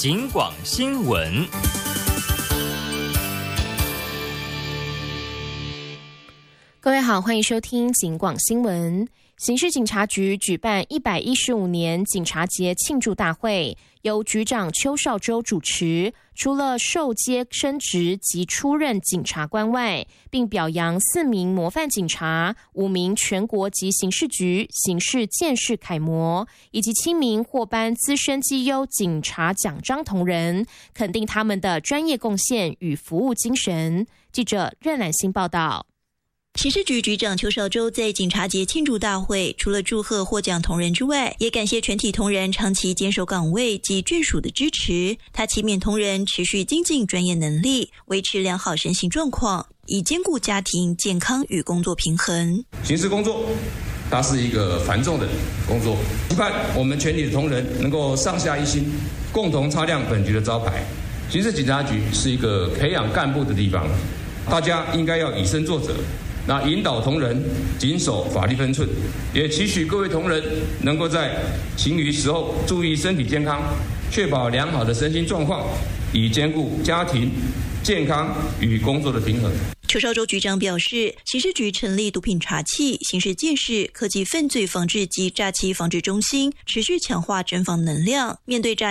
警广新闻。 各位好，欢迎收听警广新闻。刑事警察局举办115年警察节庆祝大会，由局长邱少洲主持。除了授阶升职及出任警察官外，并表扬4名模范警察、5名全国级刑事局刑事建识楷模，以及7名获颁资深绩优警察奖章同仁，肯定他们的专业贡献与服务精神。记者任览欣报道。 刑事局局长邱少洲在警察节庆祝大会，除了祝贺获奖同仁之外，也感谢全体同仁长期坚守岗位及眷属的支持。他期勉同仁持续精进专业能力，维持良好身心状况，以兼顾家庭健康与工作平衡。 刑事工作它是一个繁重的工作，期盼我们全体的同仁能够上下一心，共同擦亮本局的招牌。刑事警察局是一个培养干部的地方，大家应该要以身作则，那引导同仁谨守法律分寸，也期许各位同仁能够在勤于时候注意身体健康，确保良好的身心状况，以兼顾家庭健康与工作的平衡。 邱少洲局长表示，刑事局成立毒品查缉、刑事建识、科技犯罪防治及诈欺防治中心，持续强化侦防能量，面对诈